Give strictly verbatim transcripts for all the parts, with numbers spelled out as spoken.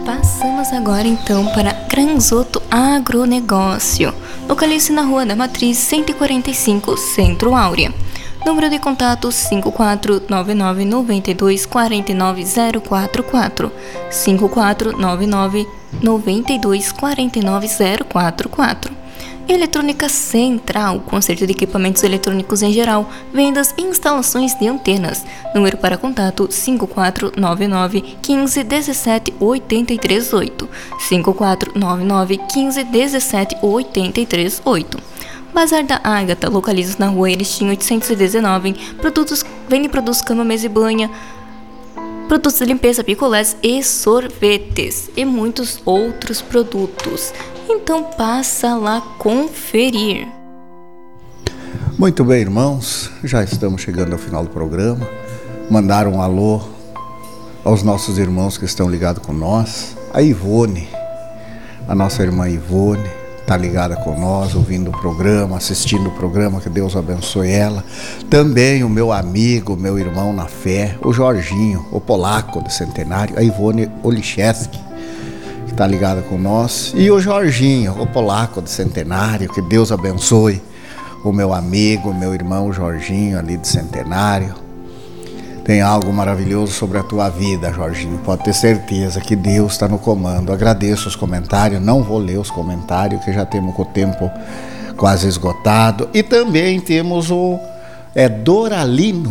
Passamos agora então para Granzoto Agronegócio. Localize na Rua da Matriz cento e quarenta e cinco, Centro Áurea. Número de contato cinco quatro nove nove nove dois quatro nove zero quatro quatro, cinco quatro nove nove nove dois quatro nove zero quatro quatro. Eletrônica Central, conserto de equipamentos eletrônicos em geral, vendas e instalações de antenas. Número para contato cinco quatro nove nove um cinco um sete oito três oito, cinco quatro nove nove um cinco um sete oito três oito. Bazar da Ágata, localizados na Rua Erechim oitocentos e dezenove, produtos, vende produtos cama, mesa e banha, produtos de limpeza, picolés e sorvetes e muitos outros produtos. Então passa lá conferir. Muito bem, irmãos, já estamos chegando ao final do programa. Mandar um alô aos nossos irmãos que estão ligados com nós. A Ivone, a nossa irmã Ivone, está ligada com nós, ouvindo o programa, assistindo o programa, que Deus abençoe ela. Também o meu amigo, meu irmão na fé, o Jorginho, o polaco do Centenário, a Ivone Oliszewski, que está ligada com nós, e o Jorginho, o polaco do Centenário, que Deus abençoe o meu amigo, meu irmão Jorginho ali do Centenário. Tem algo maravilhoso sobre a tua vida, Jorginho, pode ter certeza que Deus está no comando. Agradeço os comentários, não vou ler os comentários, que já temos com o tempo quase esgotado. E também temos o é, Doralino,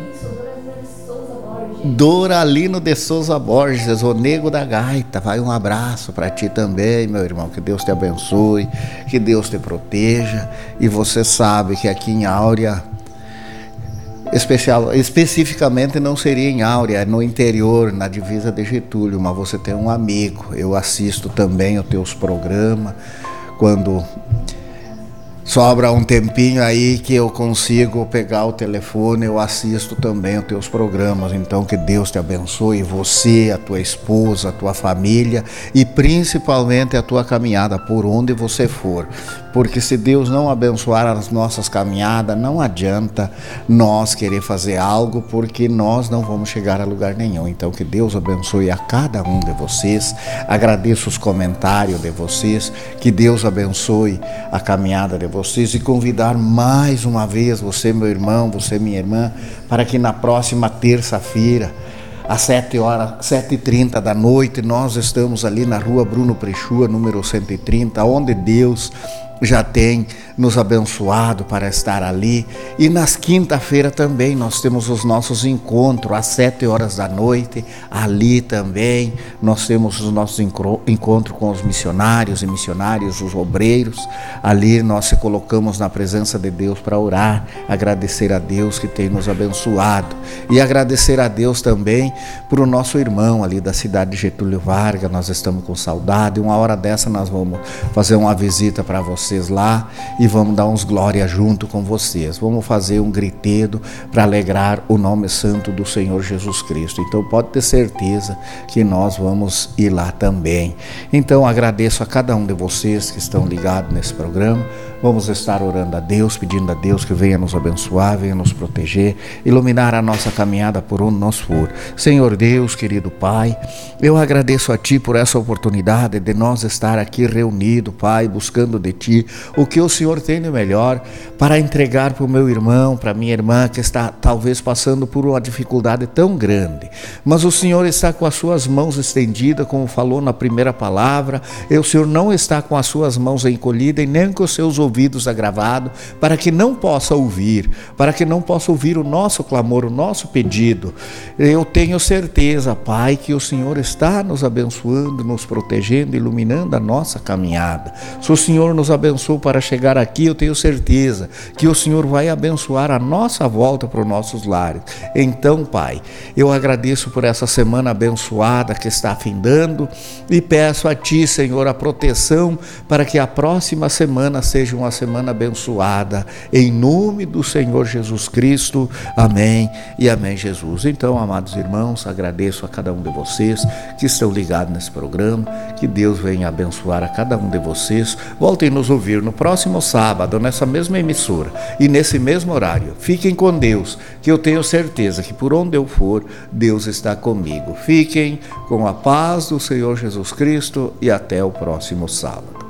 Doralino de Souza Borges, o nego da gaita. Vai um abraço para ti também, meu irmão, que Deus te abençoe, que Deus te proteja. E você sabe que aqui em Áurea, Especial, especificamente não seria em Áurea, é no interior, na divisa de Getúlio, mas você tem um amigo. Eu assisto também os teus programas, quando sobra um tempinho aí que eu consigo pegar o telefone, eu assisto também os teus programas. Então que Deus te abençoe, você, a tua esposa, a tua família e principalmente a tua caminhada por onde você for. Porque se Deus não abençoar as nossas caminhadas, não adianta nós querer fazer algo, porque nós não vamos chegar a lugar nenhum. Então que Deus abençoe a cada um de vocês. Agradeço os comentários de vocês, que Deus abençoe a caminhada de vocês e convidar mais uma vez você, meu irmão, você, minha irmã, para que na próxima terça-feira, às sete horas, sete e trinta da noite, nós estamos ali na Rua Bruno Prechua, número cento e trinta, onde Deus já tem nos abençoado para estar ali. E nas quinta-feira também nós temos os nossos encontros às sete horas da noite, ali também nós temos os nossos encontros com os missionários e missionários, os obreiros. Ali nós se colocamos na presença de Deus para orar, agradecer a Deus que tem nos abençoado e agradecer a Deus também por o nosso irmão ali da cidade de Getúlio Vargas. Nós estamos com saudade, uma hora dessa nós vamos fazer uma visita para vocês vocês lá e vamos dar uns glórias junto com vocês. Vamos fazer um gritedo para alegrar o nome santo do Senhor Jesus Cristo. Então pode ter certeza que nós vamos ir lá também. Então agradeço a cada um de vocês que estão ligados nesse programa. Vamos estar orando a Deus, pedindo a Deus que venha nos abençoar, venha nos proteger, iluminar a nossa caminhada por onde nós for. Senhor Deus, querido Pai, eu agradeço a Ti por essa oportunidade de nós estar aqui reunidos, Pai, buscando de Ti o que o Senhor tem de melhor para entregar para o meu irmão, para a minha irmã que está talvez passando por uma dificuldade tão grande. Mas o Senhor está com as suas mãos estendidas, como falou na primeira palavra, e o Senhor não está com as suas mãos encolhidas e nem com os seus ouvidos agravados, para que não possa ouvir, para que não possa ouvir o nosso clamor, o nosso pedido. Eu tenho certeza, Pai, que o Senhor está nos abençoando, nos protegendo, iluminando a nossa caminhada. Se o Senhor nos abençoou para chegar aqui, eu tenho certeza que o Senhor vai abençoar a nossa volta para os nossos lares. Então, Pai, eu agradeço por essa semana abençoada que está findando e peço a Ti, Senhor, a proteção para que a próxima semana seja uma semana abençoada, em nome do Senhor Jesus Cristo, amém e amém, Jesus. Então, amados irmãos, agradeço a cada um de vocês que estão ligados nesse programa, que Deus venha abençoar a cada um de vocês. Voltem nos ouvir no próximo sábado, nessa mesma emissora e nesse mesmo horário. Fiquem com Deus, que eu tenho certeza que por onde eu for, Deus está comigo. Fiquem com a paz do Senhor Jesus Cristo e até o próximo sábado.